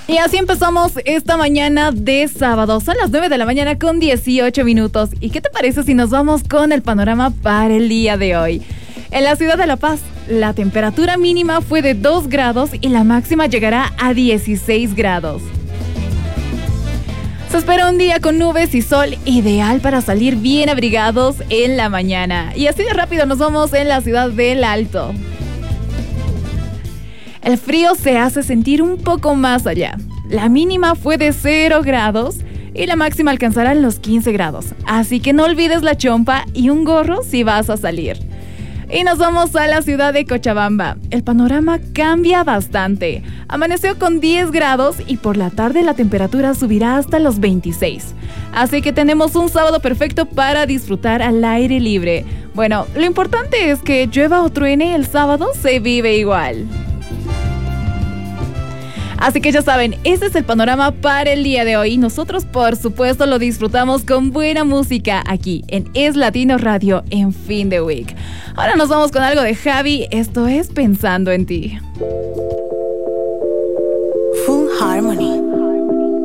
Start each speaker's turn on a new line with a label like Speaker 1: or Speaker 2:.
Speaker 1: Y así empezamos esta mañana de sábado. Son las 9 de la mañana con 18 minutos. ¿Y qué te parece si nos vamos con el panorama para el día de hoy? En la ciudad de La Paz, la temperatura mínima fue de 2 grados y la máxima llegará a 16 grados. Se espera un día con nubes y sol, ideal para salir bien abrigados en la mañana. Y así de rápido nos vamos en la ciudad del Alto. El frío se hace sentir un poco más allá. La mínima fue de 0 grados y la máxima alcanzará los 15 grados. Así que no olvides la chompa y un gorro si vas a salir. Y nos vamos a la ciudad de Cochabamba. El panorama cambia bastante. Amaneció con 10 grados y por la tarde la temperatura subirá hasta los 26. Así que tenemos un sábado perfecto para disfrutar al aire libre. Bueno, lo importante es que llueva o truene, el sábado se vive igual. Así que ya saben, ese es el panorama para el día de hoy. Nosotros, por supuesto, lo disfrutamos con buena música aquí en Es Latino Radio en Fin de Week. Ahora nos vamos con algo de Javi. Esto es Pensando en Ti.
Speaker 2: Full Harmony.